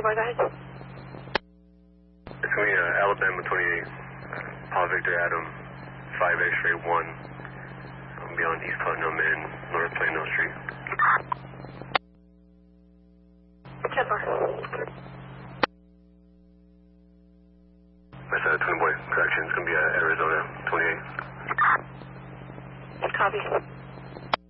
boy, go ahead. It's going to be Alabama 28, Paul Victor Adam, 5 X-ray 1. I'll be on East Putnam and North Plano Street. 10-4. That's Twin Boy, correction. It's going to be Arizona 28. Copy.